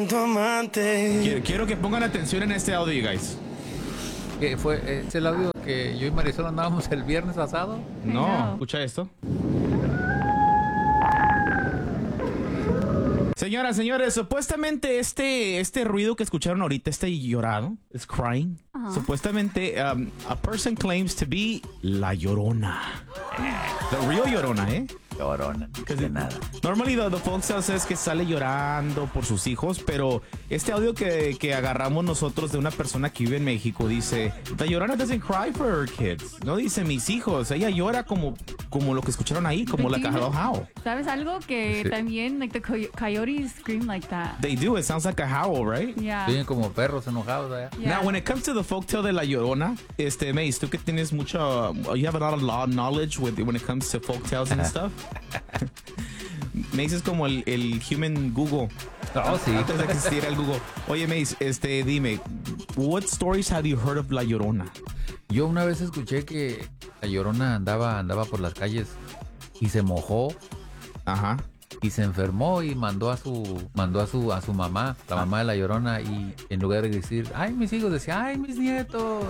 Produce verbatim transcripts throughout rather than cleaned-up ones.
Quiero, quiero que pongan atención en este audio, you guys. ¿Qué fue? ¿Es el audio que yo y Marisol andábamos el viernes pasado? No, escucha esto. Señoras, señores, supuestamente este, este ruido que escucharon ahorita, este llorado, es crying. Uh-huh. Supuestamente, um, a person claims to be La Llorona. The real Llorona, ¿eh? Llorona, no de nada. Normally the, the folk tale says que sale llorando por sus hijos, pero este audio que, que agarramos nosotros de una persona que vive en México dice, La Llorona doesn't cry for her kids. No dice mis hijos, ella llora como, como lo que escucharon ahí, como la caja howl. ¿Sabes algo? Que sí. También, like the coy- coyotes scream like that. They do, it sounds like a howl, right? Yeah. Tienen como perros enojados allá. Yeah. Now, when it comes to the folktale de La Llorona, este, Mace, tú que tienes mucho, you have a lot of law knowledge with, when it comes to folktales and stuff. Mace es como el, el human Google. Oh, sí. Antes de que existiera el Google. Oye, Mace, este, dime, what stories have you heard of La Llorona? Yo una vez escuché que La Llorona andaba, andaba por las calles y se mojó. Ajá. Y se enfermó y mandó a su mandó a su a su mamá, la mamá de La Llorona, y en lugar de decir, ay, mis hijos, decía, ay, mis nietos.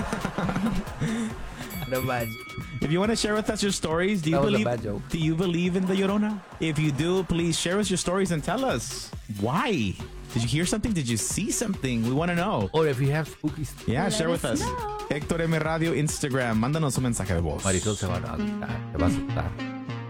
No bad. If you want to share with us your stories, do you That was a believe bad joke. do you believe in the Llorona? If you do, please share us your stories and tell us why. Did you hear something? Did you see something? We want to know. Or if you have spooky stories. Yeah, Let share with us us. know. Héctor M Radio Instagram. Mándanos un mensaje de voz. Marisol se va a asustar, se va a asustar.